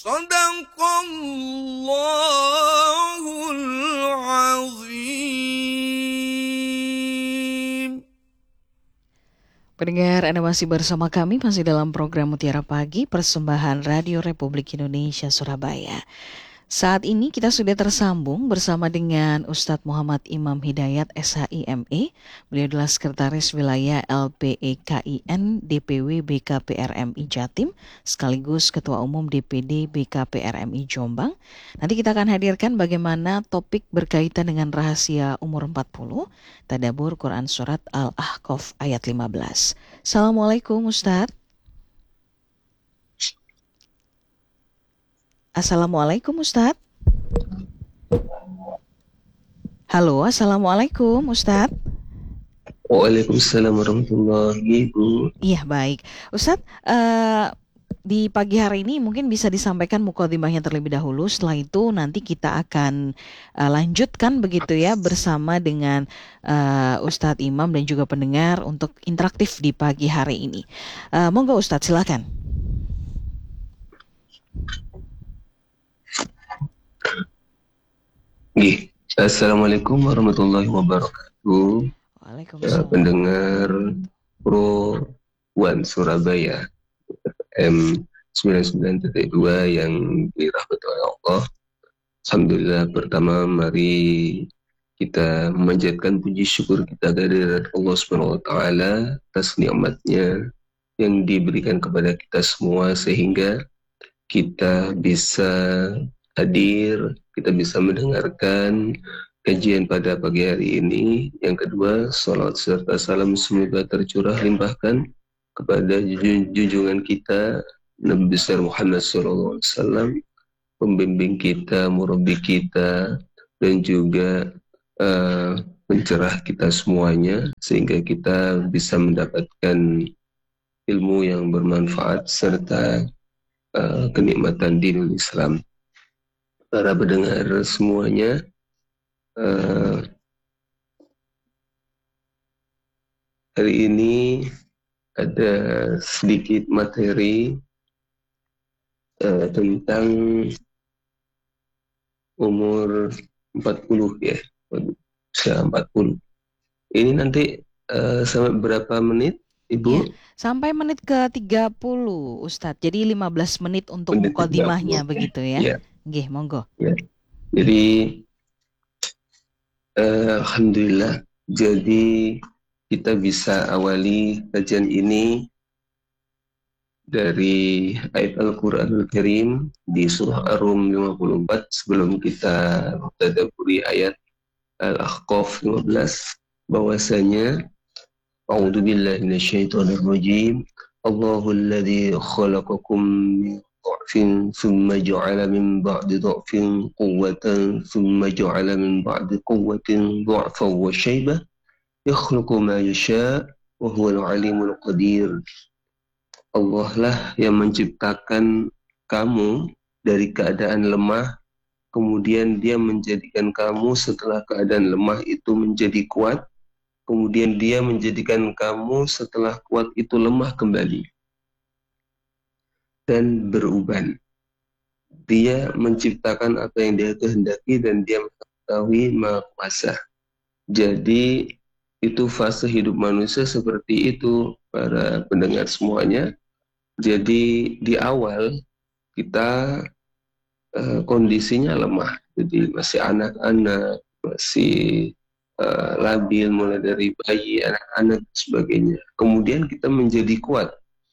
Sadaqallahul azim. Pendengar, Anda masih bersama kami, masih dalam program Mutiara Pagi, persembahan Radio Republik Indonesia Surabaya. Saat ini kita sudah tersambung bersama dengan Ustadz Muhammad Imam Hidayat SHIME. Beliau adalah Sekretaris Wilayah LPEKIN DPW BKPRMI Jatim, sekaligus Ketua Umum DPD BKPRMI Jombang. Nanti kita akan hadirkan bagaimana topik berkaitan dengan rahasia umur 40, Tadabbur Quran Surat Al-Ahqaf ayat 15. Assalamualaikum Ustadz. Assalamualaikum Ustadz. Halo, Assalamualaikum Ustadz. Waalaikumsalam warahmatullahi wabarakatuh. Iya, baik Ustadz, di pagi hari ini mungkin bisa disampaikan mukadimahnya terlebih dahulu. Setelah itu nanti kita akan lanjutkan begitu ya bersama dengan Ustadz Imam dan juga pendengar untuk interaktif di pagi hari ini. Monggo Ustadz, silakan. Assalamualaikum warahmatullahi wabarakatuh. Waalaikumsalam. Pendengar Pro One Surabaya M99.2 yang dirahmati oleh Allah. Alhamdulillah, pertama mari kita memanjatkan puji syukur kita kehadirat Allah Subhanahu wa taala atas nikmatnya yang diberikan kepada kita semua sehingga kita bisa hadir, kita bisa mendengarkan kajian pada pagi hari ini. Yang kedua, salawat serta salam semoga tercurah limpahkan kepada junjungan kita Nabi besar Muhammad SAW, pembimbing kita, murabbi kita, dan juga pencerah kita semuanya, sehingga kita bisa mendapatkan ilmu yang bermanfaat serta kenikmatan dinul Islam. Para pendengar semuanya, hari ini ada sedikit materi tentang umur 40 ya, usia 40. Ini nanti sampai berapa menit, Ibu? Ya, sampai menit ke-30 Ustadz. Jadi 15 menit untuk mukadimahnya begitu ya. Ya. Nggih, monggo. Ya. Jadi alhamdulillah, jadi kita bisa awali kajian ini dari ayat Al-Quranul Karim di surah Ar-Rum 54 sebelum kita tadabburi ayat Al-Ahqaf 15, bahwasanya a'udzu billahi minasyaitonir rajim. Allahul ladzi khalaqakum min dha'fin thumma ja'ala min ba'di dha'fin quwwatan thumma ja'ala min ba'di quwwatin dha'fan wa shaybah yakhluqu ma yasha' wa huwal 'alimul qadir. Allah lah yang menciptakan kamu dari keadaan lemah, kemudian Dia menjadikan kamu setelah keadaan lemah itu menjadi kuat, kemudian Dia menjadikan kamu setelah kuat itu lemah kembali dan beruban. Dia menciptakan apa yang Dia kehendaki dan Dia mengetahui Maha Kuasa. Jadi itu fase hidup manusia seperti itu, para pendengar semuanya. Jadi di awal kita kondisinya lemah, jadi masih anak-anak, masih labil, mulai dari bayi, anak-anak, dan sebagainya. Kemudian kita menjadi kuat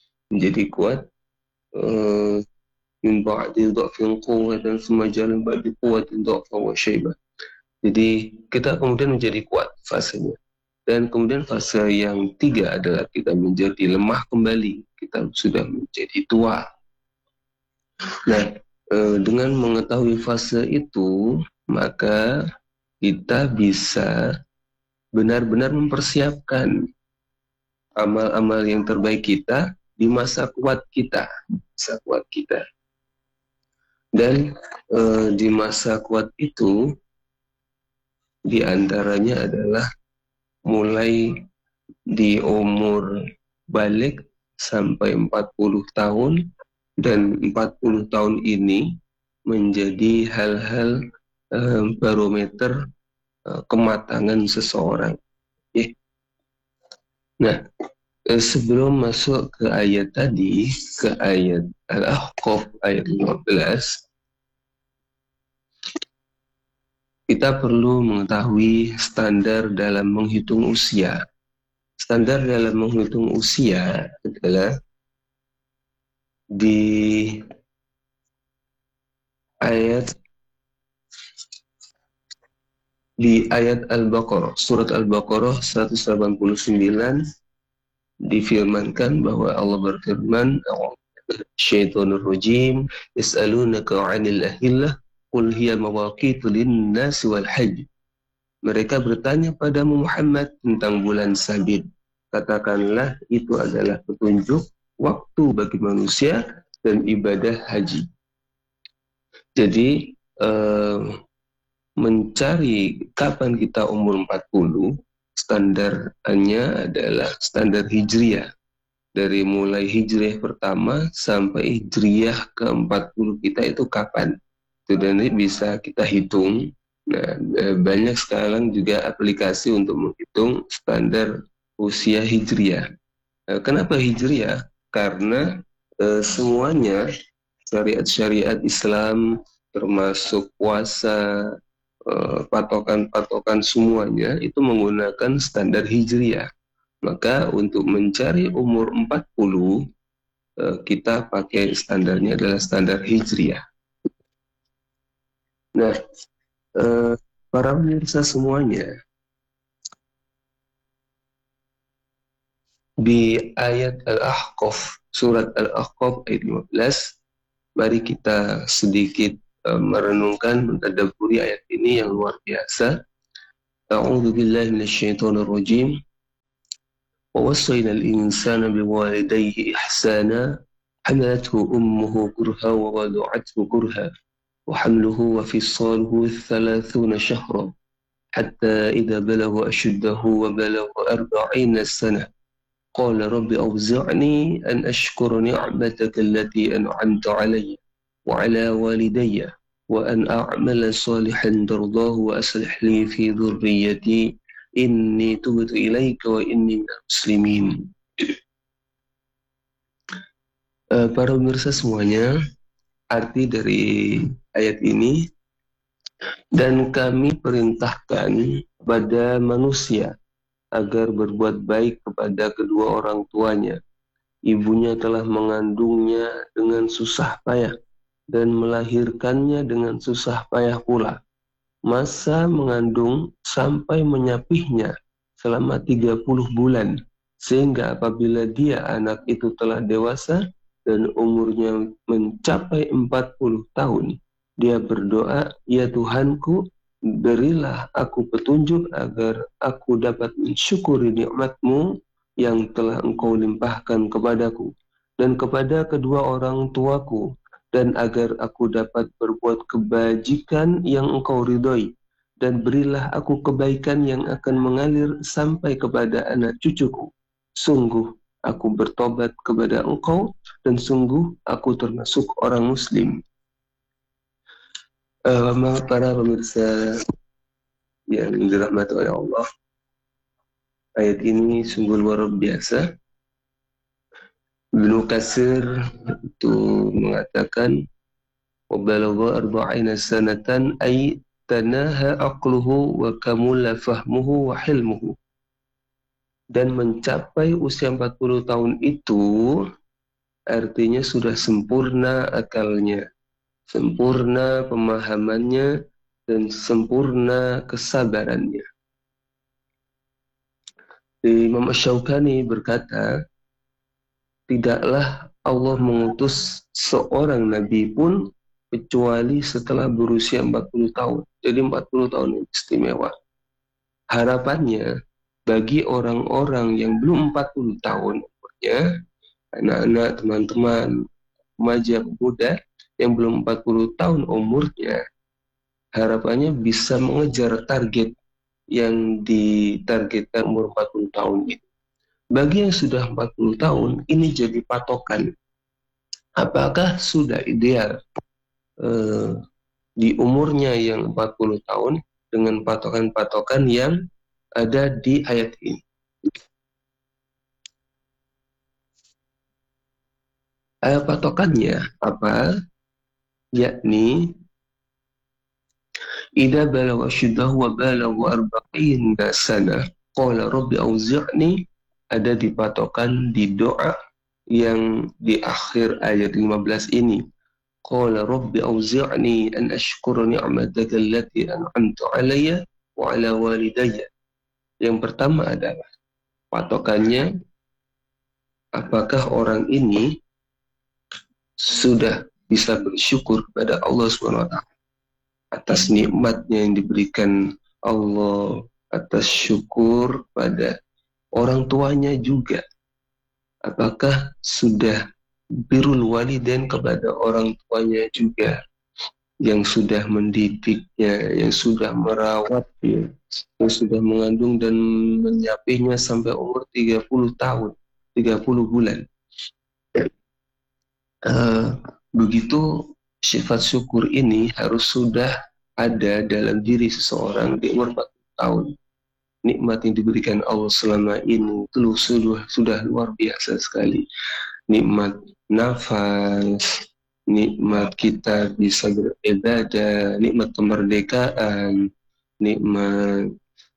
min ba'di dha'fin quwwatan thumma ja'ala min ba'di quwwatin dha'fan wa shaybah. Jadi kita kemudian menjadi kuat fasenya. Dan kemudian fase yang 3 adalah kita menjadi lemah kembali, kita sudah menjadi tua. Nah, dengan mengetahui fase itu, maka kita bisa benar-benar mempersiapkan amal-amal yang terbaik kita di masa kuat kita. Dan di masa kuat itu, di antaranya adalah mulai di umur balik sampai 40 tahun, Dan 40 tahun ini menjadi hal-hal barometer kematangan seseorang. Ya. Nah, sebelum masuk ke ayat tadi, ke ayat Al-Ahqaf ayat 15, kita perlu mengetahui standar dalam menghitung usia. Standar dalam menghitung usia adalah di ayat Al-Baqarah, surat Al-Baqarah 189 difirmankan bahwa Allah berfirman, Syaitonir rajim, yas'alunaka 'anil ahillah, qul hiya mawaqitu lin-nasi wal hajj. Mereka bertanya padamu Muhammad tentang bulan Sabit. Katakanlah itu adalah petunjuk waktu bagi manusia dan ibadah haji. Jadi mencari kapan kita umur 40, standarnya adalah standar hijriah. Dari mulai hijriah pertama sampai hijriah ke-40 kita itu kapan. Itu dan bisa kita hitung. Nah, banyak sekarang juga aplikasi untuk menghitung standar usia hijriah. Kenapa hijriah? Karena semuanya syariat-syariat Islam termasuk puasa, patokan-patokan semuanya itu menggunakan standar hijriah. Maka untuk mencari umur 40, kita pakai standarnya adalah standar hijriah. Nah, para pemirsa semuanya, di ayat Al-Ahqaf, surat Al-Ahqaf ayat 15, mari kita sedikit merenungkan, mentadabburi ayat ini yang luar biasa. A'udzu billahi minasyaitonir rajim. ووصينا الإنسان بوالديه إحسانا حملته أمه كرها ووضعته كرها وحمله وفصاله 30 شهرا حتى إذا بلغ أشده وبلغ 40 سنة قال رب أوزعني أن أشكر نعمتك التي أنعمت علي وعلى والدي وأن أعمل صالحا ترضاه وأصلح لي في ذريتي inni tubtu ilaika wa inni minal muslimin. Para pemirsa semuanya, arti dari ayat ini, dan kami perintahkan pada manusia agar berbuat baik kepada kedua orang tuanya. Ibunya telah mengandungnya dengan susah payah dan melahirkannya dengan susah payah pula. Masa mengandung sampai menyapihnya selama 30 bulan, sehingga apabila dia anak itu telah dewasa dan umurnya mencapai 40 tahun, dia berdoa, ya Tuhanku, berilah aku petunjuk agar aku dapat mensyukuri nikmat-Mu yang telah Engkau limpahkan kepadaku dan kepada kedua orang tuaku, dan agar aku dapat berbuat kebajikan yang Engkau ridhoi, dan berilah aku kebaikan yang akan mengalir sampai kepada anak cucuku. Sungguh aku bertobat kepada Engkau, dan sungguh aku termasuk orang muslim. Para pemirsa yang dirahmati oleh Allah, ayat ini sungguh luar biasa. Ibnu Katsir itu mengatakan wabalagha 40 sanatan ay tanaha aqluhu wa kamula fahmuhu wa hilmuhu. Dan mencapai usia 40 tahun itu artinya sudah sempurna akalnya, sempurna pemahamannya, dan sempurna kesabarannya. Imam Asy-Syaukani berkata, tidaklah Allah mengutus seorang nabi pun kecuali setelah berusia 40 tahun. Jadi 40 tahun yang istimewa. Harapannya bagi orang-orang yang belum 40 tahun umurnya, anak-anak, teman-teman, remaja, pemuda yang belum 40 tahun umurnya, harapannya bisa mengejar target yang ditargetkan umur 40 tahun itu. Bagi yang sudah 40 tahun, ini jadi patokan. Apakah sudah ideal eh, di umurnya yang 40 tahun dengan patokan-patokan yang ada di ayat ini? Patokannya apa? Yakni idza balagha ashuddahu wa balagha arba'ina sana qala rabbi auzi'ni, ada di patokan di doa yang di akhir ayat 15 ini. Qala rabbi auzi'ni an ashkura ni'mataka allati an'amta 'alayya wa 'ala walidayya. Yang pertama adalah patokannya, apakah orang ini sudah bisa bersyukur kepada Allah SWT atas nikmatnya yang diberikan Allah, atas syukur pada orang tuanya juga. Apakah sudah birrul walidain kepada orang tuanya juga, yang sudah mendidiknya, yang sudah merawatnya, yang sudah mengandung dan menyapihnya sampai umur 30 tahun, 30 bulan. Begitu sifat syukur ini harus sudah ada dalam diri seseorang di umur 40 tahun. Nikmat yang diberikan Allah selama ini itu sudah luar biasa sekali. Nikmat nafas, nikmat kita bisa beribadah, nikmat kemerdekaan, nikmat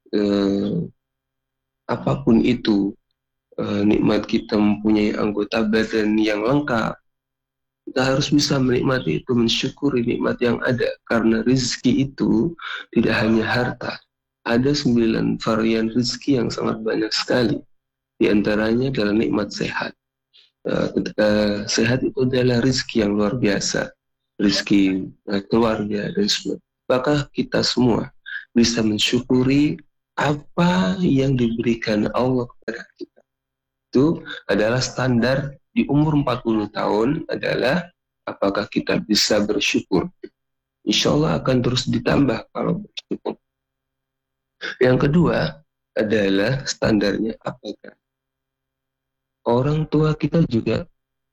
apapun itu, nikmat kita mempunyai anggota badan yang lengkap. Kita harus bisa menikmati itu, mensyukuri nikmat yang ada, karena rezeki itu tidak hanya harta. Ada 9 varian rezeki yang sangat banyak sekali. Di antaranya adalah nikmat sehat. Ketika sehat itu adalah rezeki yang luar biasa, rezeki keluarga dan sebagainya. Apakah kita semua bisa mensyukuri apa yang diberikan Allah kepada kita? Itu adalah standar di umur 40 tahun, adalah apakah kita bisa bersyukur. Insya Allah akan terus ditambah kalau bersyukur. Yang kedua adalah standarnya, apakah orang tua kita juga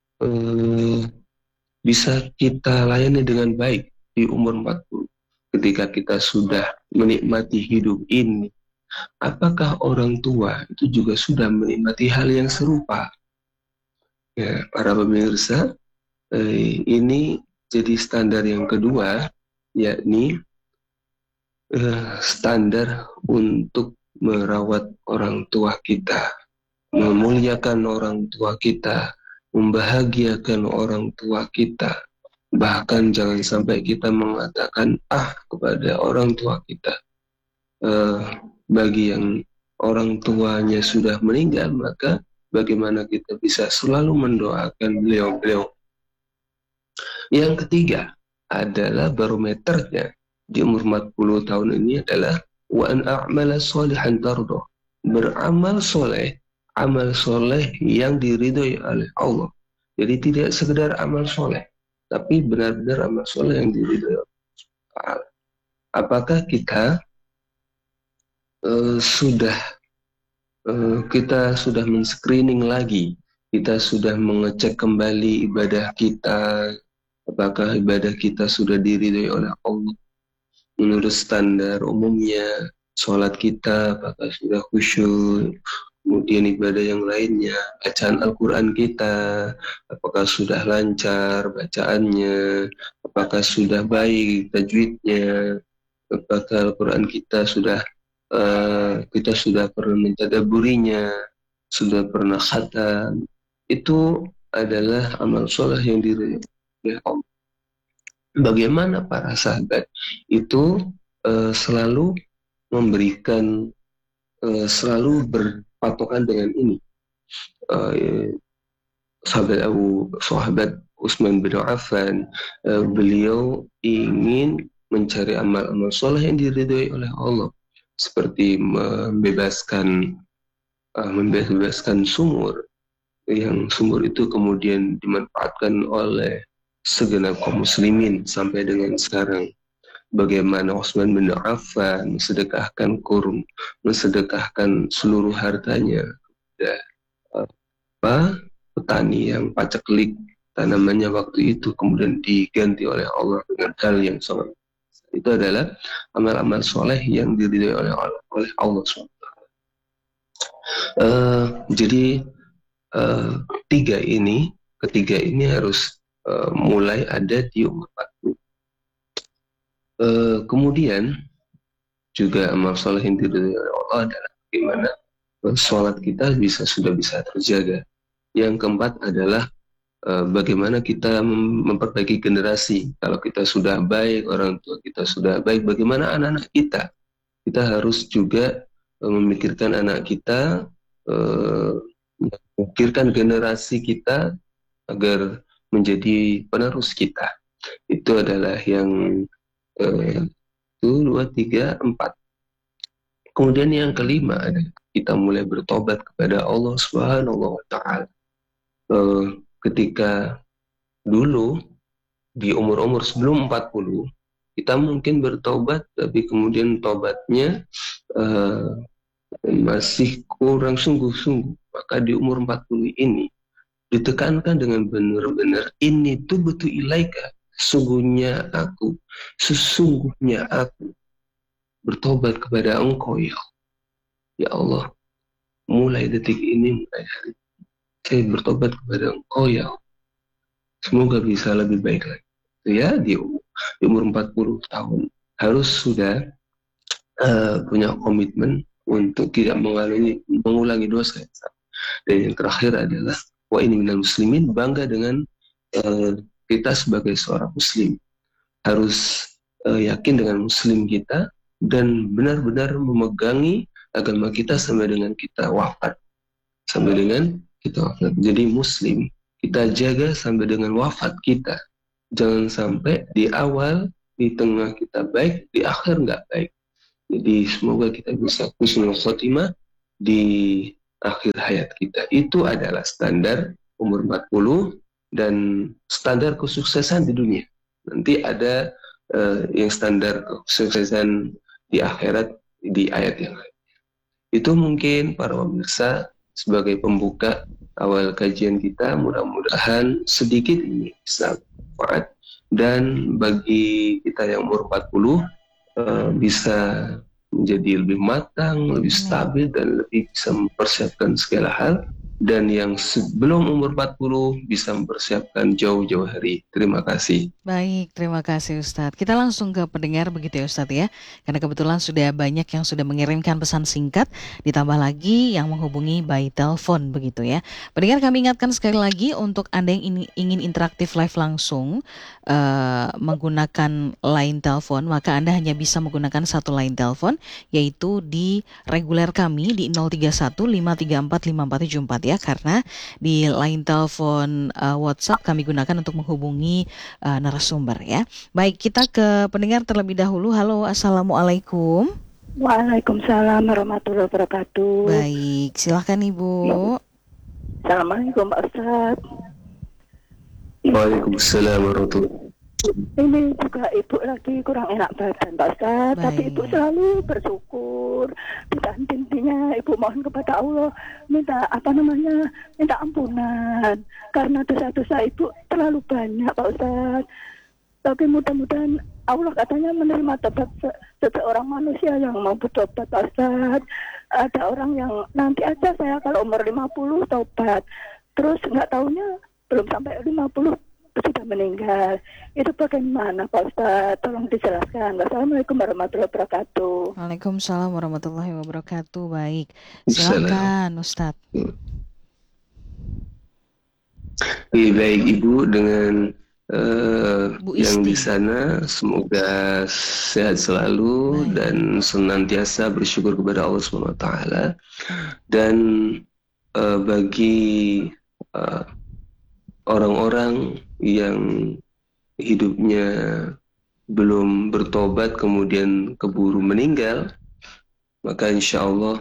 bisa kita layani dengan baik di umur 40. Ketika kita sudah menikmati hidup ini, apakah orang tua itu juga sudah menikmati hal yang serupa? Ya, para pemirsa, ini jadi standar yang kedua, yakni standar untuk merawat orang tua kita, memuliakan orang tua kita, membahagiakan orang tua kita. Bahkan jangan sampai kita mengatakan kepada orang tua kita. Bagi yang orang tuanya sudah meninggal, maka bagaimana kita bisa selalu mendoakan beliau-beliau. Yang ketiga adalah barometernya di umur 40 tahun ini adalah wa an a'mala sholihan tardoh, beramal soleh, amal soleh yang diridhoi oleh Allah. Jadi tidak sekedar amal soleh, tapi benar-benar amal soleh yang diridhoi oleh Allah. Apakah kita kita sudah men-screening lagi, kita sudah mengecek kembali ibadah kita, apakah ibadah kita sudah diridhoi oleh Allah menurut standar umumnya, sholat kita apakah sudah khusyuk, kemudian ibadah yang lainnya, bacaan Al-Quran kita apakah sudah lancar bacaannya, apakah sudah baik tajwidnya, apakah Al-Quran kita sudah pernah mentadaburinya, sudah pernah khatam. Itu adalah amal soleh yang diridhoi oleh Allah. Bagaimana para sahabat itu selalu memberikan, selalu berpatokan dengan ini. Sahabat Utsman bin Affan, beliau ingin mencari amal-amal soleh yang diridhoi oleh Allah, seperti membebaskan sumur, yang sumur itu kemudian dimanfaatkan oleh segenap kaum muslimin sampai dengan sekarang. Bagaimana Utsman bin Affan mensedekahkan kurun, mensedekahkan seluruh hartanya kepada petani yang paceklik tanamannya waktu itu kemudian diganti oleh Allah dengan hal yang sangat, itu adalah amal-amal soleh yang diridhoi oleh Allah SWT. Jadi eh, ketiga ini harus mulai ada di umur 40. Kemudian juga amal soleh yang diridhoi oleh Allah adalah bagaimana sholat kita sudah bisa terjaga. Yang keempat adalah bagaimana kita memperbaiki generasi. Kalau kita sudah baik, orang tua kita sudah baik, bagaimana anak-anak kita? Kita harus juga memikirkan anak kita, eh, memikirkan generasi kita agar menjadi penerus kita. Itu adalah yang eh, itu, dua, tiga, empat. Kemudian yang kelima adalah kita mulai bertobat kepada Allah Subhanahu wa Ta'ala. Ketika dulu di umur-umur sebelum 40, kita mungkin bertobat, tapi kemudian tobatnya eh, masih kurang sungguh-sungguh. Maka di umur 40 ini ditekankan dengan benar-benar, ini tuh betul ilaika, sesungguhnya aku bertobat kepada Engkau ya Allah. Mulai detik ini, mulai hari ini, saya bertobat kepada Engkau ya Allah. Semoga bisa lebih baik lagi. Ya, di umur 40 tahun harus sudah punya komitmen untuk tidak mengulangi dosa. Dan yang terakhir adalah wa ini minal muslimin, bangga dengan kita sebagai seorang muslim. Harus yakin dengan muslim kita dan benar-benar memegangi agama kita sampai dengan kita wafat. Jadi muslim kita jaga sampai dengan wafat kita. Jangan sampai di awal, di tengah kita baik, di akhir nggak baik. Jadi semoga kita bisa husnul khotimah di akhir hayat kita. Itu adalah standar umur 40 dan standar kesuksesan di dunia. Nanti ada yang standar kesuksesan di akhirat di ayat yang lain. Itu mungkin para pemirsa sebagai pembuka awal kajian kita, mudah-mudahan sedikit ini bisa bermanfaat, dan bagi kita yang umur 40 bisa menjadi lebih matang, lebih stabil, dan lebih bisa mempersiapkan segala hal. Dan yang sebelum umur 40 bisa mempersiapkan jauh-jauh hari. Terima kasih. Baik, terima kasih Ustadz. Kita langsung ke pendengar begitu ya Ustadz ya. Karena kebetulan sudah banyak yang sudah mengirimkan pesan singkat, ditambah lagi yang menghubungi by telepon begitu ya. Pendengar, kami ingatkan sekali lagi untuk Anda yang ingin interaktif live langsung menggunakan line telepon, maka Anda hanya bisa menggunakan satu line telepon, yaitu di reguler kami di 031 534 5474 ya. Karena di line telepon WhatsApp kami gunakan untuk menghubungi narasumber ya. Baik, kita ke pendengar terlebih dahulu. Halo, assalamualaikum. Waalaikumsalam warahmatullahi wabarakatuh. Baik, silahkan Ibu. Assalamualaikum Pak Ustadz. Waalaikumsalam warahmatullahi wabarakatuh. Ini juga Ibu lagi kurang enak badan Pak Ustadz. Tapi Ibu selalu bersyukur. Intinya Ibu mohon kepada Allah minta ampunan karena dosa-dosa Ibu terlalu banyak Pak Ustadz. Tapi mudah-mudahan Allah katanya menerima tobat seseorang manusia yang mau bertobat Pak Ustadz. Ada orang yang nanti aja saya kalau umur 50 tobat, terus nggak tahunya belum sampai 50 sudah meninggal. Itu bagaimana Pak Ustadz? Tolong dijelaskan. Wassalamualaikum warahmatullahi wabarakatuh. Waalaikumsalam warahmatullahi wabarakatuh. Baik, silakan Ustadz. Baik Ibu dengan yang di sana, semoga sehat selalu dan senantiasa bersyukur kepada Allah SWT. Dan bagi orang-orang yang hidupnya belum bertobat kemudian keburu meninggal, maka insya Allah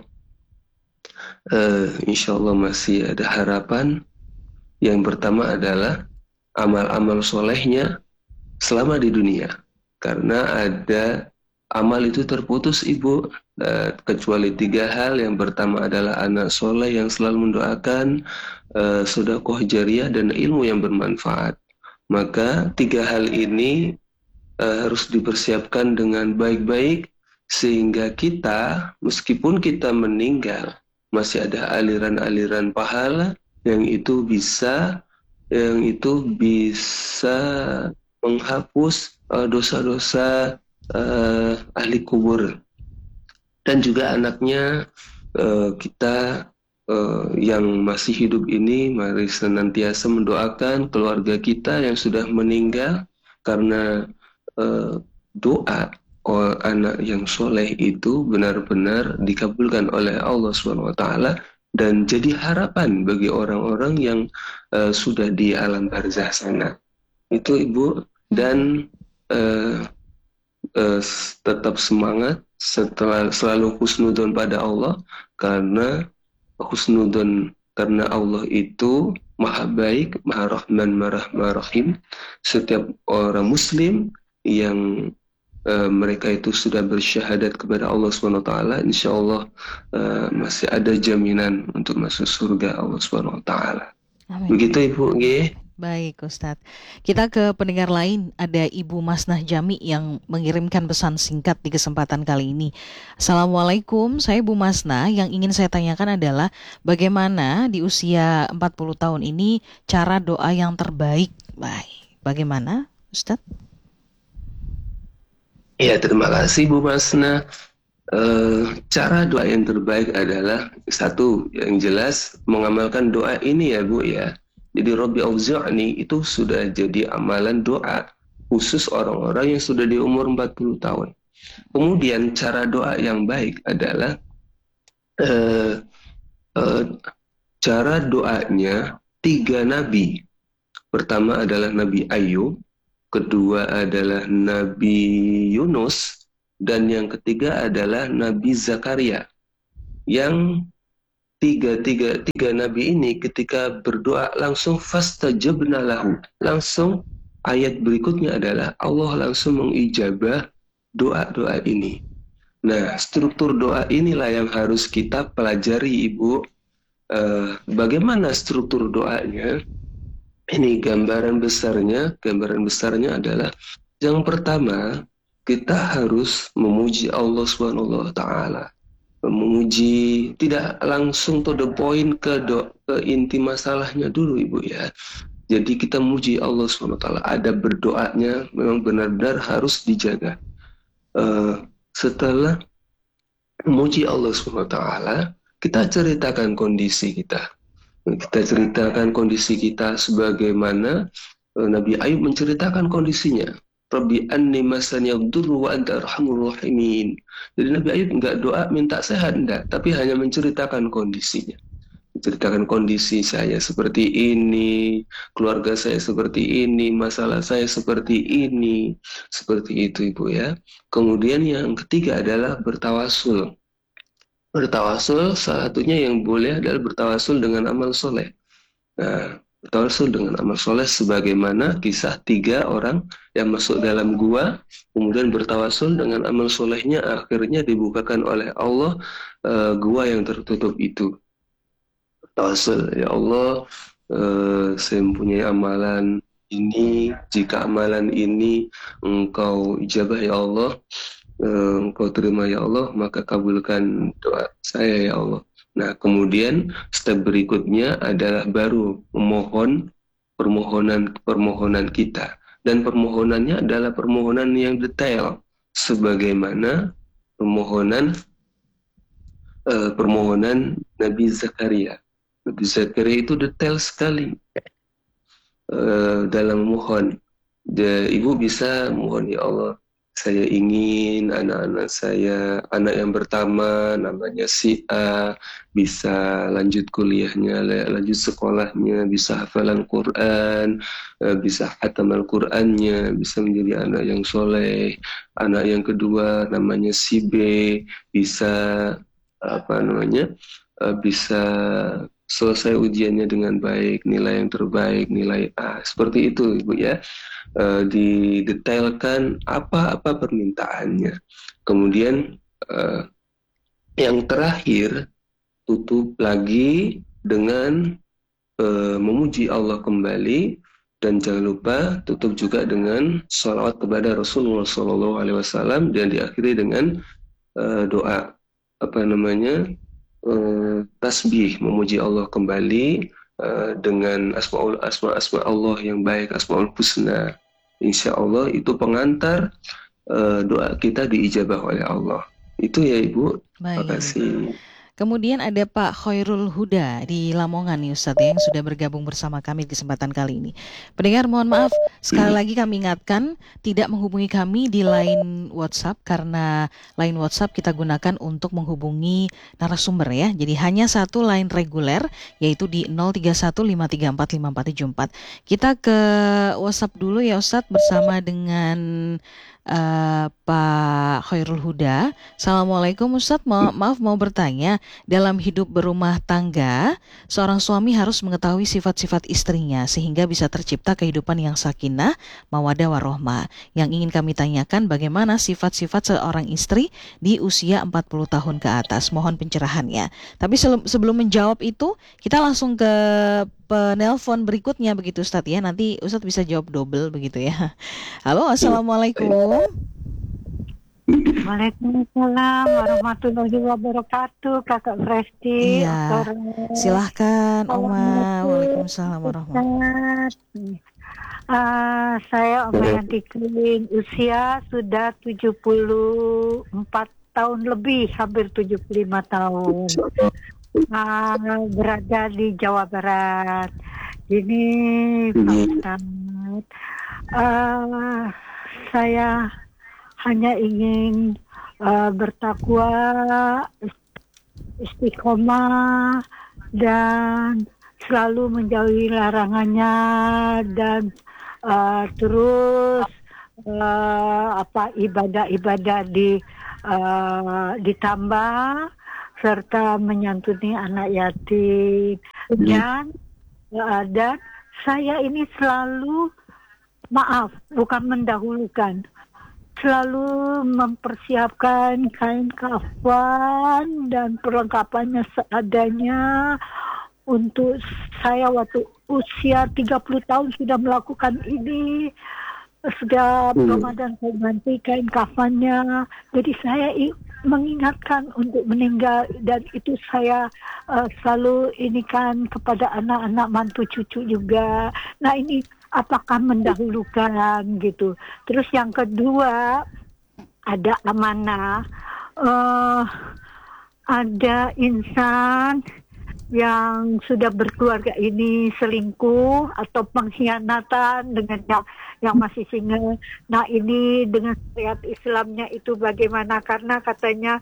masih ada harapan. Yang pertama adalah amal-amal solehnya selama di dunia, karena ada amal itu terputus Ibu, kecuali 3 hal. Yang pertama adalah anak soleh yang selalu mendoakan, sedekah jariyah, dan ilmu yang bermanfaat. Maka 3 hal ini harus dipersiapkan dengan baik-baik, sehingga kita, meskipun kita meninggal, masih ada aliran-aliran pahala yang itu bisa menghapus dosa-dosa ahli kubur. Dan juga anaknya, kita yang masih hidup ini, mari senantiasa mendoakan keluarga kita yang sudah meninggal, karena doa anak yang soleh itu benar-benar dikabulkan oleh Allah SWT, dan jadi harapan bagi orang-orang yang sudah di alam barzah sana. Itu Ibu, dan tetap semangat, selalu husnudon pada Allah, karena Allah itu Maha Baik, Maha Rahman, Maha Rahim. Setiap orang Muslim yang mereka itu sudah bersyahadat kepada Allah SWT, insya Allah masih ada jaminan untuk masuk surga Allah SWT. Amin. Begitu Ibu. Baik Ustadz, kita ke pendengar lain. Ada Ibu Masnah Jami yang mengirimkan pesan singkat di kesempatan kali ini. Assalamualaikum, saya Ibu Masnah. Yang ingin saya tanyakan adalah bagaimana di usia 40 tahun ini cara doa yang terbaik? Baik, bagaimana Ustadz? Ya, terima kasih Bu Masnah. Cara doa yang terbaik adalah, satu, yang jelas mengamalkan doa ini ya Bu ya. Jadi Rabbi Auzi'ni itu sudah jadi amalan doa khusus orang-orang yang sudah di umur 40 tahun. Kemudian cara doa yang baik adalah cara doanya 3 nabi. Pertama adalah Nabi Ayub, kedua adalah Nabi Yunus, dan yang ketiga adalah Nabi Zakaria. Yang tiga nabi ini ketika berdoa langsung fastajabna lahu. Langsung ayat berikutnya adalah Allah langsung mengijabah doa-doa ini. Nah, struktur doa inilah yang harus kita pelajari Ibu. Bagaimana struktur doanya? Ini gambaran besarnya adalah, yang pertama kita harus memuji Allah SWT. Memuji, tidak langsung to the point ke inti masalahnya dulu Ibu ya. Jadi kita memuji Allah SWT. Ada berdoanya memang benar-benar harus dijaga. Setelah memuji Allah SWT, kita ceritakan kondisi kita. Kita ceritakan kondisi kita sebagaimana Nabi Ayub menceritakan kondisinya. Rabbi anni masani yadurru wa anta arhamur rahimin. Jadi Nabi Ayub enggak doa minta sehat, enggak, tapi hanya menceritakan kondisinya. Menceritakan kondisi saya seperti ini, keluarga saya seperti ini, masalah saya seperti ini. Seperti itu Ibu ya. Kemudian yang ketiga adalah bertawasul. Bertawasul, salah satunya yang boleh adalah bertawasul dengan amal soleh. Nah, bertawasul dengan amal soleh sebagaimana kisah 3 orang yang masuk dalam gua, kemudian bertawasul dengan amal solehnya, akhirnya dibukakan oleh Allah gua yang tertutup itu. Bertawasul, ya Allah, saya mempunyai amalan ini, jika amalan ini Engkau ijabah ya Allah, Engkau terima ya Allah, maka kabulkan doa saya ya Allah. Nah, kemudian step berikutnya adalah baru memohon permohonan kita, dan permohonannya adalah permohonan yang detail sebagaimana permohonan Nabi Zakaria. Nabi Zakaria itu detail sekali dalam mohon. Ibu bisa mohon, ya Allah, saya ingin anak-anak saya, anak yang pertama namanya si A, bisa lanjut kuliahnya, lanjut sekolahnya, bisa hafalan Quran, bisa khatam Al-Qurannya, bisa menjadi anak yang soleh. Anak yang kedua namanya si B, bisa bisa selesai ujiannya dengan baik, nilai yang terbaik, nilai A. Seperti itu Ibu ya. didetailkan apa permintaannya. Kemudian yang terakhir tutup lagi dengan memuji Allah kembali, dan jangan lupa tutup juga dengan sholawat kepada Rasulullah SAW, dan diakhiri dengan doa tasbih, memuji Allah kembali dengan asma Allah yang baik, asmaul husna. Insya Allah itu pengantar doa kita diijabah oleh Allah. Itu ya Ibu. Terima Baik. kasih. Kemudian ada Pak Khairul Huda di Lamongan nih Ustadz yang sudah bergabung bersama kami di kesempatan kali ini. Pendengar mohon maaf, sekali lagi kami ingatkan tidak menghubungi kami di line WhatsApp karena line WhatsApp kita gunakan untuk menghubungi narasumber ya. Jadi hanya satu line reguler yaitu di 0315345474. Kita ke WhatsApp dulu ya Ustadz bersama dengan Pak Khairul Huda. Assalamualaikum Ustadz, maaf mau bertanya, dalam hidup berumah tangga, seorang suami harus mengetahui sifat-sifat istrinya sehingga bisa tercipta kehidupan yang sakinah, mawaddah warohmah. Yang ingin kami tanyakan bagaimana sifat-sifat seorang istri di usia 40 tahun ke atas. Mohon pencerahannya. Tapi sebelum menjawab itu, kita langsung ke penelpon berikutnya begitu Ustadz ya. Nanti Ustadz bisa jawab double begitu ya. Halo, Assalamualaikum. Waalaikumsalam warahmatullahi wabarakatuh, Kakak Presti. Iya, silahkan Oma. Waalaikumsalam warahmatullahi wabarakatuh. Saya Oma Yanti Kling, usia sudah 74 tahun lebih, hampir 75 tahun. Berada di Jawa Barat. Ini Pak Ustadz, saya hanya ingin bertakwa, istiqomah, dan selalu menjauhi larangannya, dan terus ibadah-ibadah ditambah, serta menyantuni anak yatim. Dan saya ini selalu, bukan mendahulukan, selalu mempersiapkan kain kafan dan perlengkapannya seadanya. Untuk saya waktu usia 30 tahun sudah melakukan ini. Sudah Ramadan saya ganti kain kafannya. Jadi saya mengingatkan untuk meninggal, dan itu saya selalu inikan kepada anak-anak mantu cucu juga. Nah ini apakah mendahulukan gitu. Terus yang kedua, ada amanah. Ada insan yang sudah berkeluarga ini selingkuh atau pengkhianatan dengan yang masih single. Nah ini dengan syariat Islamnya itu bagaimana? Karena katanya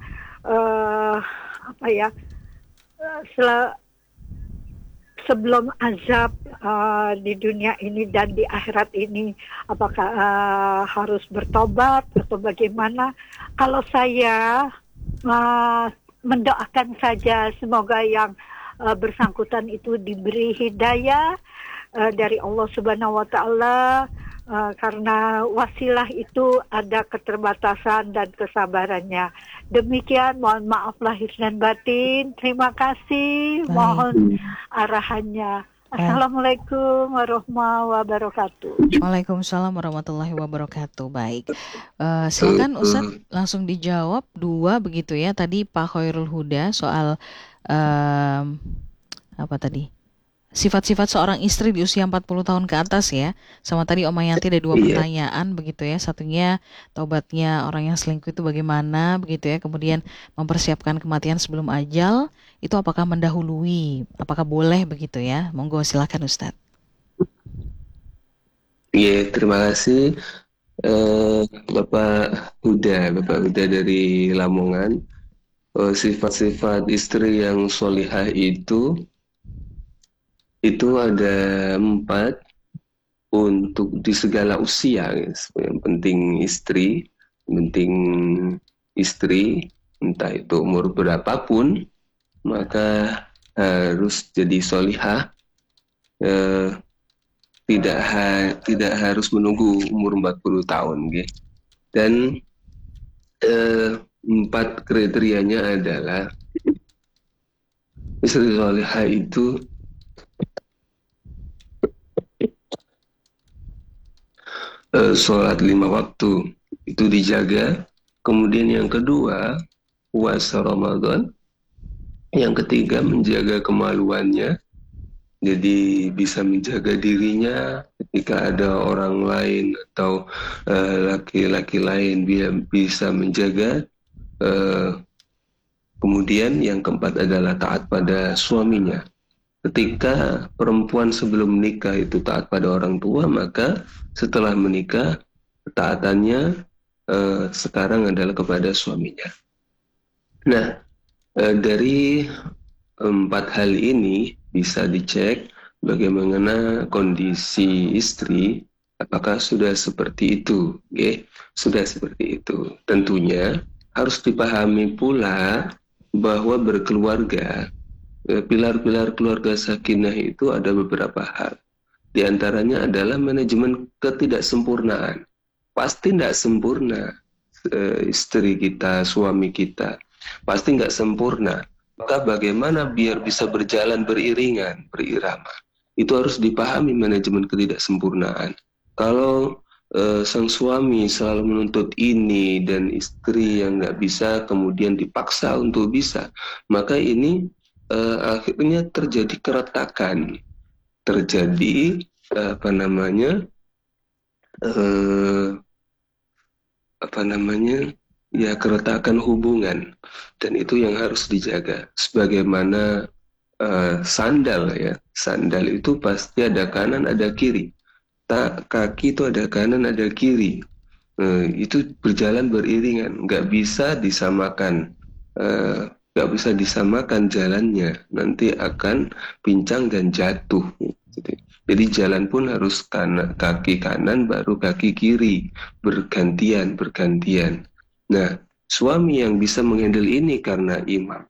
sebelum azab di dunia ini dan di akhirat ini, apakah harus bertobat atau bagaimana? Kalau saya mendoakan saja semoga yang bersangkutan itu diberi hidayah dari Allah Subhanahu wa Ta'ala, karena wasilah itu ada keterbatasan dan kesabarannya. Demikian, mohon maaf lahir dan batin. Terima kasih. Mohon arahannya. Assalamualaikum warahmatullahi wabarakatuh. Waalaikumsalam warahmatullahi wabarakatuh. Baik, silakan Ustadz langsung dijawab dua begitu ya. Tadi Pak Khairul Huda soal sifat-sifat seorang istri di usia 40 tahun ke atas ya. Sama tadi Oma Yanti ada dua pertanyaan begitu ya. Satunya taubatnya orang yang selingkuh itu bagaimana begitu ya. Kemudian mempersiapkan kematian sebelum ajal itu apakah mendahului, apakah boleh begitu ya. Monggo silakan Ustadz. Iya, terima kasih Bapak Huda dari Lamongan. Sifat-sifat istri yang sholihah itu ada 4 untuk di segala usia. Yang penting istri, entah itu umur berapapun, maka harus jadi sholihah. tidak harus menunggu umur 40 tahun nggih. Dan 4 kriterianya adalah istri salihah itu sholat 5 waktu itu dijaga. Kemudian yang kedua, puasa Ramadan. Yang ketiga, menjaga kemaluannya. Jadi bisa menjaga dirinya ketika ada orang lain atau laki-laki lain, dia bisa menjaga. Kemudian yang keempat adalah taat pada suaminya. Ketika perempuan sebelum menikah itu taat pada orang tua, maka setelah menikah ketaatannya sekarang adalah kepada suaminya. Nah, dari 4 hal ini bisa dicek bagaimana kondisi istri, apakah sudah seperti itu. Sudah seperti itu. Tentunya harus dipahami pula bahwa berkeluarga, pilar-pilar keluarga sakinah itu ada beberapa hal. Di antaranya adalah manajemen ketidaksempurnaan. Pasti tidak sempurna istri kita, suami kita. Pasti nggak sempurna. Maka bagaimana biar bisa berjalan beriringan, berirama? Itu harus dipahami manajemen ketidaksempurnaan. Kalau sang suami selalu menuntut ini dan istri yang nggak bisa kemudian dipaksa untuk bisa, maka ini akhirnya terjadi keretakan, terjadi keretakan hubungan, dan itu yang harus dijaga. Sebagaimana sandal itu pasti ada kanan ada kiri. Kaki itu ada kanan ada kiri, itu berjalan beriringan, nggak bisa disamakan jalannya, nanti akan pincang dan jatuh. Jadi jalan pun harus kaki kanan baru kaki kiri, bergantian. Nah, suami yang bisa menghandle ini karena imam.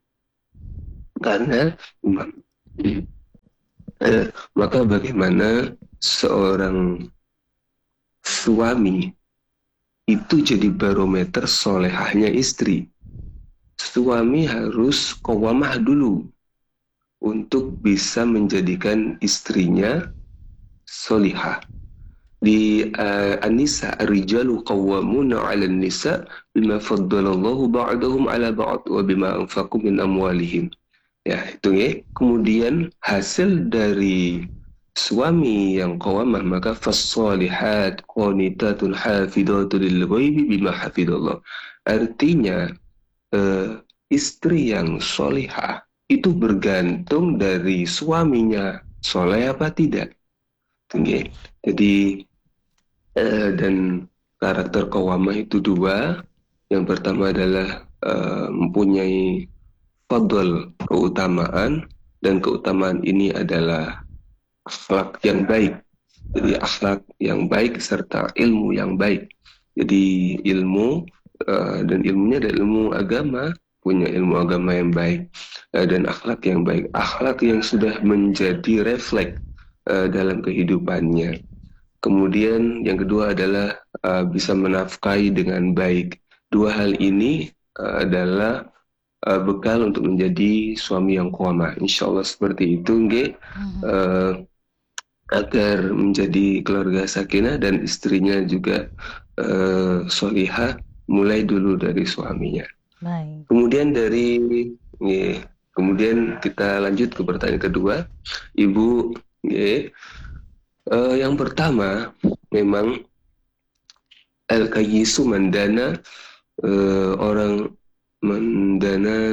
Maka bagaimana seorang suami itu jadi barometer solehahnya istri. Suami harus qawamah dulu untuk bisa menjadikan istrinya solihah. Di An-Nisa, ar-rijalu qawwamuna 'alan nisa bima faddalallahu ba'dahum 'ala ba'd wa bima anfaqu min amwalihim. Ya, itu ya. Kemudian hasil dari suami yang qawamah, maka fas-solihat qanitatun hafidhatun lil ghaibi bima hafidallah. Artinya istri yang solihah itu bergantung dari suaminya soleh apa tidak. Jadi dan karakter qawamah itu dua. Yang pertama adalah mempunyai fadl, keutamaan, dan keutamaan ini adalah akhlak yang baik. Jadi akhlak yang baik serta ilmu yang baik. Jadi ilmu dan ilmunya adalah ilmu agama, punya ilmu agama yang baik, dan akhlak yang baik, akhlak yang sudah menjadi refleks dalam kehidupannya. Kemudian yang kedua adalah bisa menafkahi dengan baik. Dua hal ini adalah bekal untuk menjadi suami yang qawamah. Insyaallah seperti itu agar menjadi keluarga sakinah dan istrinya juga solihah, mulai dulu dari suaminya. Baik. Kemudian kita lanjut ke pertanyaan kedua, Ibu. Yang pertama, memang al-kayyisu mandana, orang mandana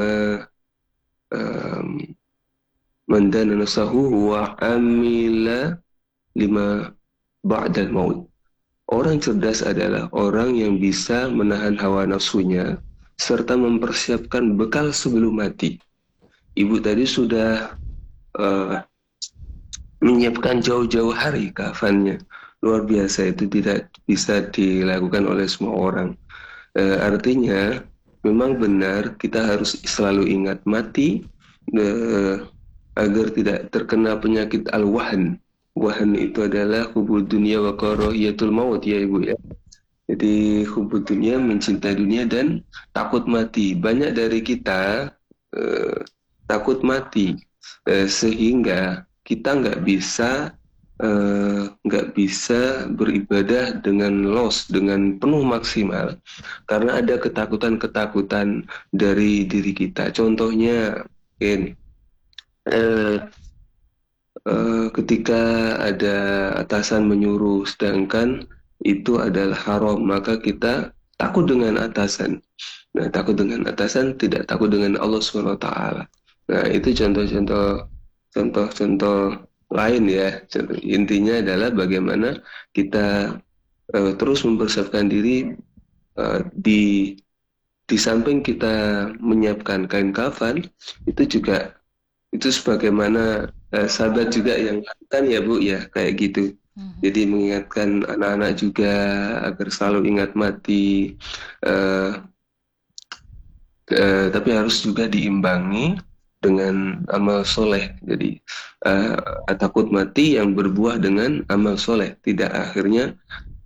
mandana nasahu wa amila lima ba'dal maut. Orang cerdas adalah orang yang bisa menahan hawa nafsunya serta mempersiapkan bekal sebelum mati. Ibu tadi sudah menyiapkan jauh-jauh hari kafannya. Luar biasa, itu tidak bisa dilakukan oleh semua orang. Artinya memang benar kita harus selalu ingat mati agar tidak terkena penyakit al-wahn. wahan itu adalah hubud dunia wa karahiyatul maut ya Ibu ya. Jadi hubud dunia, mencintai dunia dan takut mati. Banyak dari kita takut mati, sehingga kita nggak bisa beribadah dengan dengan penuh maksimal karena ada ketakutan-ketakutan dari diri kita. Contohnya, mungkin ketika ada atasan menyuruh sedangkan itu adalah haram, maka kita takut dengan atasan. Nah, takut dengan atasan, tidak takut dengan Allah SWT. Nah, itu contoh-contoh lain ya. Intinya adalah bagaimana kita terus mempersiapkan diri, di samping kita menyiapkan kain kafan, itu sebagaimana sahabat juga yang lakukan ya Bu ya, kayak gitu. Jadi mengingatkan anak-anak juga agar selalu ingat mati, tapi harus juga diimbangi dengan amal soleh. Jadi takut mati yang berbuah dengan amal soleh, tidak akhirnya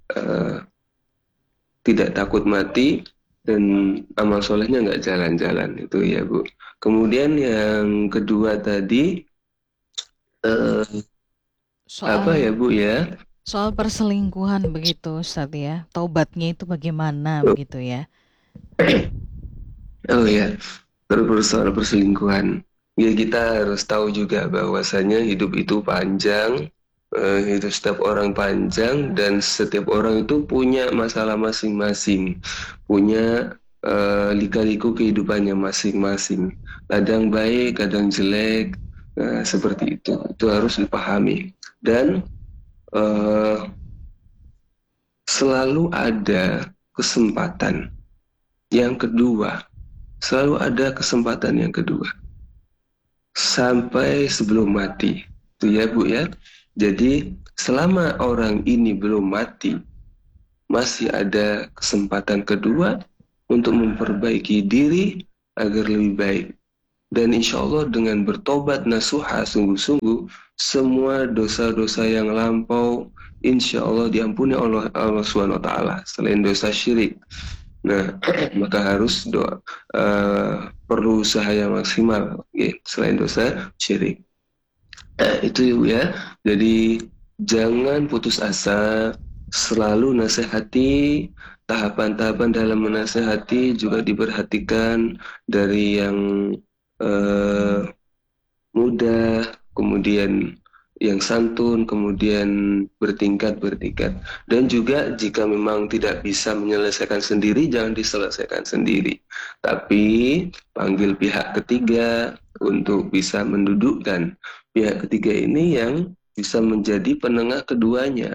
tidak takut mati dan amal solehnya nggak jalan-jalan, itu ya Bu. Kemudian yang kedua tadi apa ya Bu ya? Soal perselingkuhan begitu Ustadz ya, taubatnya itu bagaimana begitu ya? Oh ya, terus soal perselingkuhan. Ya kita harus tahu juga bahwasanya hidup itu panjang, hidup setiap orang panjang dan setiap orang itu punya masalah masing-masing, punya lika-liku kehidupannya masing-masing. Kadang baik, kadang jelek, seperti itu. Itu harus dipahami. Dan selalu ada kesempatan yang kedua. Selalu ada kesempatan yang kedua. Sampai sebelum mati. Itu ya Bu ya. Jadi selama orang ini belum mati, masih ada kesempatan kedua untuk memperbaiki diri agar lebih baik. Dan insya Allah dengan bertobat nasuha sungguh-sungguh, semua dosa-dosa yang lampau insya Allah diampuni oleh Allah SWT selain dosa syirik. Nah, maka harus perlu usaha yang maksimal selain dosa syirik. Itu ya. Jadi jangan putus asa, selalu nasihati. Tahapan-tahapan dalam menasihati juga diperhatikan dari yang mudah, kemudian yang santun, kemudian bertingkat. Dan juga jika memang tidak bisa menyelesaikan sendiri, jangan diselesaikan sendiri. Tapi panggil pihak ketiga untuk bisa mendudukkan pihak ketiga ini yang bisa menjadi penengah keduanya.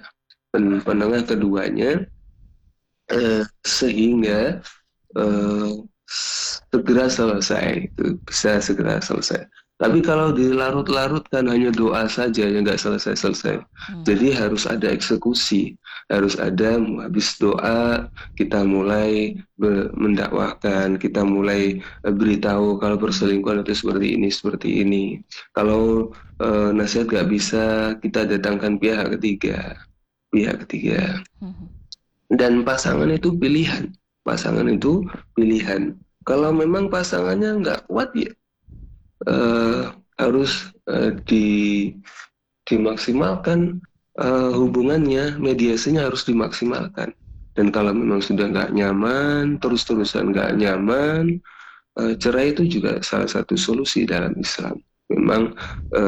Sehingga segera selesai, itu bisa segera selesai. Tapi kalau dilarut-larutkan hanya doa saja yang nggak selesai. Jadi harus ada eksekusi, harus ada habis doa kita mulai mendakwahkan, kita mulai beritahu kalau perselingkuhan itu seperti ini. Kalau nasihat nggak bisa, kita datangkan pihak ketiga. Dan pasangan itu pilihan. Kalau memang pasangannya nggak kuat ya harus dimaksimalkan hubungannya, mediasinya harus dimaksimalkan. Dan kalau memang sudah nggak nyaman, terus-terusan nggak nyaman, cerai itu juga salah satu solusi dalam Islam. Memang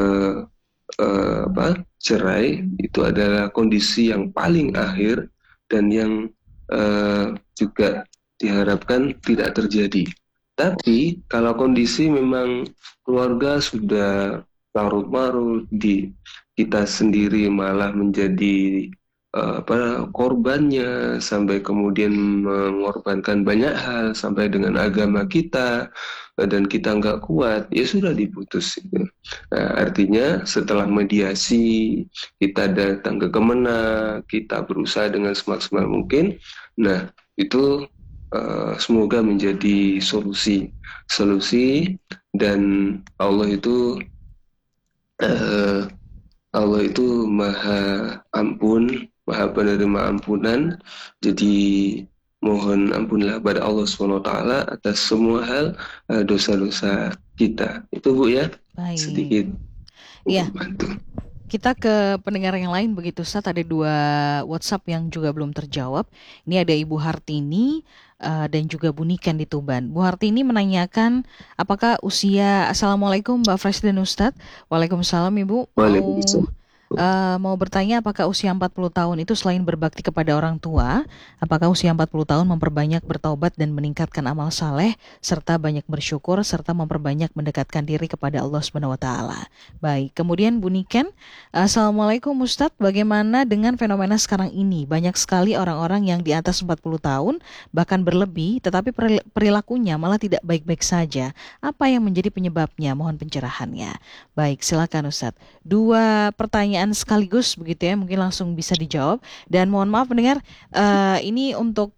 cerai itu adalah kondisi yang paling akhir dan yang juga diharapkan tidak terjadi. Tapi kalau kondisi memang keluarga sudah larut-marut, kita sendiri malah menjadi korbannya, sampai kemudian mengorbankan banyak hal sampai dengan agama kita, dan kita nggak kuat, ya sudah diputus. Nah, artinya setelah mediasi kita datang ke Kemenang, kita berusaha dengan semaksimal mungkin. Nah itu semoga menjadi solusi dan Allah itu Allah itu maha ampun, maha penerima ampunan. Jadi mohon ampunlah pada Allah SWT atas semua hal dosa-dosa kita. Itu Bu ya, Baik. sedikit Iya, membantu. kita ke pendengar yang lain begitu Ustaz. Ada 2 WhatsApp yang juga belum terjawab. Ini ada Ibu Hartini dan juga Bu Niken di Tuban. Bu Hartini menanyakan apakah usia Assalamualaikum Mbak Fresh dan Ustadz. Waalaikumsalam Ibu. Waalaikumsalam. Mau bertanya apakah usia 40 tahun itu selain berbakti kepada orang tua, apakah usia 40 tahun memperbanyak bertaubat dan meningkatkan amal saleh serta banyak bersyukur serta memperbanyak mendekatkan diri kepada Allah Subhanahu wa taala. Baik, kemudian Bu Niken, Assalamualaikum Ustadz, bagaimana dengan fenomena sekarang ini? Banyak sekali orang-orang yang di atas 40 tahun bahkan berlebih tetapi perilakunya malah tidak baik-baik saja. Apa yang menjadi penyebabnya? Mohon pencerahannya. Baik, silakan Ustadz. 2 pertanyaan sekaligus begitu ya, mungkin langsung bisa dijawab. Dan mohon maaf pendengar, ini untuk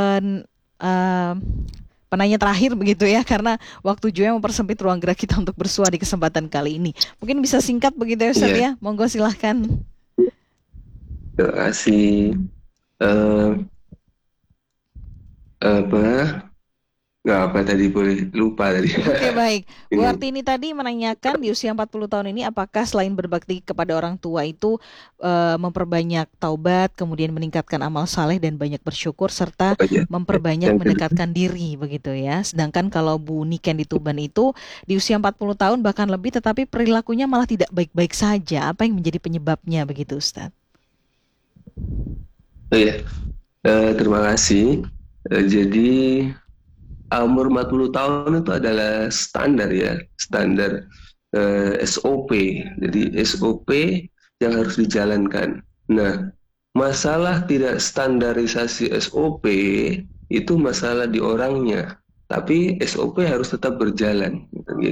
penanya terakhir begitu ya, karena waktu juga mempersempit ruang gerak kita untuk bersuara di kesempatan kali ini. Mungkin bisa singkat begitu ya Ustadz ya, monggo silahkan. Terima kasih. Nggak apa tadi, boleh lupa tadi. Oke, baik. Bu Artini tadi menanyakan di usia 40 tahun ini apakah selain berbakti kepada orang tua itu memperbanyak taubat, kemudian meningkatkan amal saleh dan banyak bersyukur serta memperbanyak mendekatkan diri begitu ya. Sedangkan kalau Bu Niken di Tuban itu di usia 40 tahun bahkan lebih tetapi perilakunya malah tidak baik-baik saja. Apa yang menjadi penyebabnya begitu Ustaz? Oh ya, terima kasih. Jadi umur 40 tahun itu adalah standar ya, standar SOP. Jadi SOP yang harus dijalankan. Nah, masalah tidak standarisasi SOP itu masalah di orangnya. Tapi SOP harus tetap berjalan.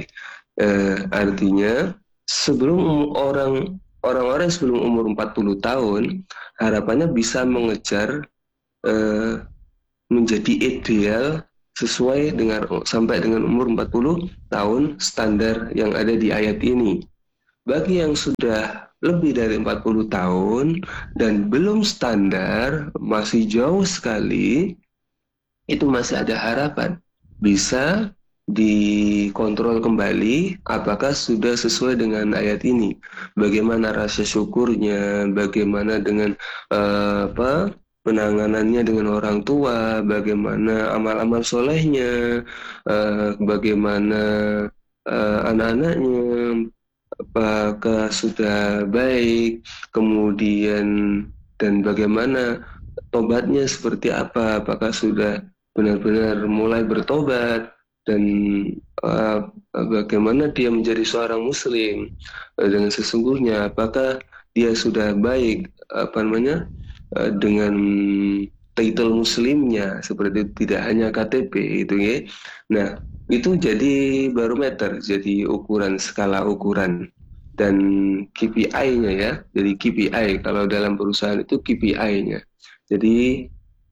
Artinya sebelum orang-orang sebelum umur 40 tahun harapannya bisa mengejar menjadi ideal sesuai dengan sampai dengan umur 40 tahun standar yang ada di ayat ini. Bagi yang sudah lebih dari 40 tahun dan belum standar, masih jauh sekali, itu masih ada harapan. Bisa dikontrol kembali apakah sudah sesuai dengan ayat ini. Bagaimana rasa syukurnya, bagaimana dengan penanganannya dengan orang tua, bagaimana amal-amal solehnya, bagaimana anak-anaknya, apakah sudah baik, kemudian dan bagaimana tobatnya seperti apa, apakah sudah benar-benar mulai bertobat, dan bagaimana dia menjadi seorang muslim dengan sesungguhnya, apakah dia sudah baik dengan title muslimnya seperti itu, tidak hanya KTP itu ya. Nah, itu jadi barometer, jadi ukuran, skala ukuran dan KPI-nya ya. Jadi KPI kalau dalam perusahaan itu KPI-nya. Jadi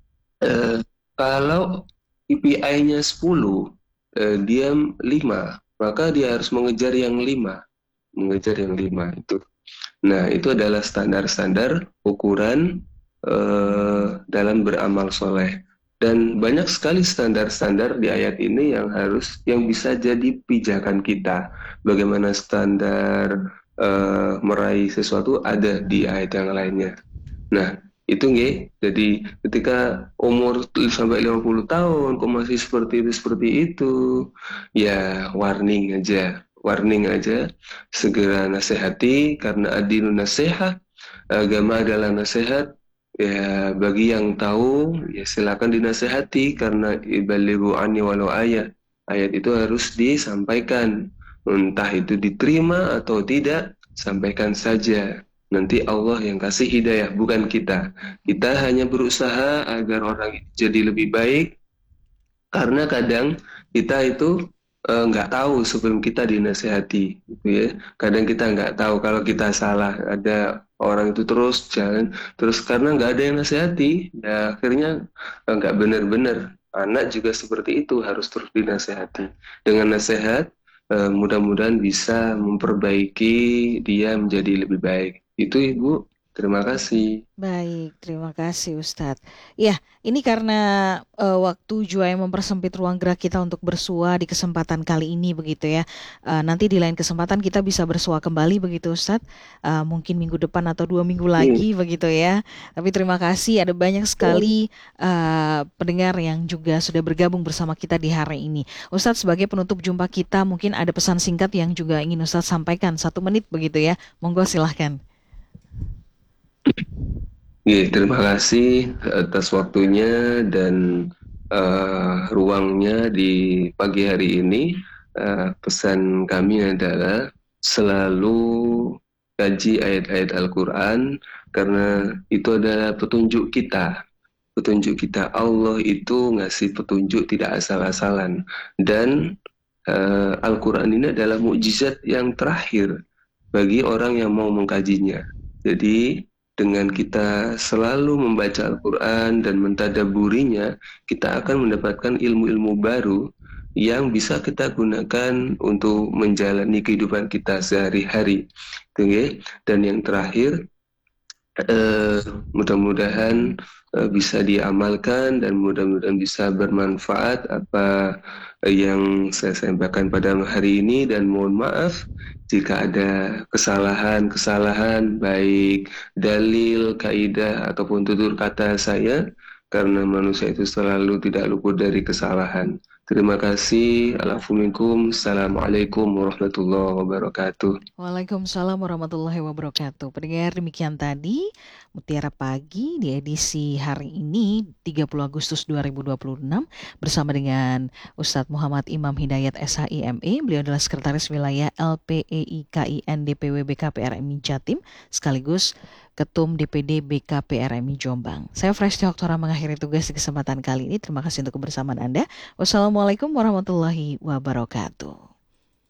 kalau KPI-nya 10, dia 5, maka dia harus mengejar yang 5. Mengejar yang 5 itu. Nah, itu adalah standar-standar ukuran dalam beramal soleh. Dan banyak sekali standar-standar di ayat ini yang bisa jadi pijakan kita. Bagaimana standar meraih sesuatu ada di ayat yang lainnya. Nah, itu nggih. Jadi ketika umur sampai 50 tahun kok masih seperti itu, ya warning aja. Segera nasihati, karena adilun nasihat, agama adalah nasihat. Ya, bagi yang tahu ya silakan dinasehati, karena ibalighu anni walau ayat. Ayat itu harus disampaikan, entah itu diterima atau tidak, sampaikan saja. Nanti Allah yang kasih hidayah, bukan kita. Kita hanya berusaha agar orang itu jadi lebih baik, karena kadang kita itu nggak tahu sebelum kita dinasehati, gitu ya. Kadang kita nggak tahu kalau kita salah, ada orang itu terus jalan, terus karena nggak ada yang nasihati, ya akhirnya nggak benar-benar. Anak juga seperti itu, harus terus dinasehati. Dengan nasihat, mudah-mudahan bisa memperbaiki dia menjadi lebih baik. Itu Ibu, terima kasih. Baik, terima kasih Ustadz. Ya, ini karena waktu juga yang mempersempit ruang gerak kita untuk bersua di kesempatan kali ini begitu ya. Nanti di lain kesempatan kita bisa bersua kembali begitu Ustadz. Mungkin minggu depan atau 2 minggu Iya. lagi begitu ya. Tapi terima kasih, ada banyak sekali pendengar yang juga sudah bergabung bersama kita di hari ini. Ustadz, sebagai penutup jumpa kita, mungkin ada pesan singkat yang juga ingin Ustadz sampaikan, 1 menit begitu ya. Monggo silahkan. Iya, terima kasih atas waktunya dan ruangnya di pagi hari ini. Pesan kami adalah selalu kaji ayat-ayat Al-Quran karena itu adalah petunjuk kita. Petunjuk kita, Allah itu ngasih petunjuk tidak asal-asalan. Dan Al-Quran ini adalah mukjizat yang terakhir bagi orang yang mau mengkajinya. Jadi dengan kita selalu membaca Al-Quran dan mentadaburinya, kita akan mendapatkan ilmu-ilmu baru yang bisa kita gunakan untuk menjalani kehidupan kita sehari-hari. Dan yang terakhir, mudah-mudahan bisa diamalkan dan mudah-mudahan bisa bermanfaat apa yang saya sampaikan pada hari ini, dan mohon maaf jika ada kesalahan-kesalahan baik dalil, kaidah ataupun tutur kata saya, karena manusia itu selalu tidak luput dari kesalahan. Terima kasih. Assalamualaikum warahmatullahi wabarakatuh. Waalaikumsalam warahmatullahi wabarakatuh. Pendengar, demikian tadi Mutiara Pagi di edisi hari ini 30 Agustus 2026 bersama dengan Ustadz Muhammad Imam Hidayat SHIME. Beliau adalah Sekretaris Wilayah LPEIKIN DPW BKPRMI Jatim sekaligus Ketum DPD BKPRMI Jombang. Saya Fresh Doktora mengakhiri tugas di kesempatan kali ini. Terima kasih untuk kebersamaan Anda. Wassalamualaikum warahmatullahi wabarakatuh.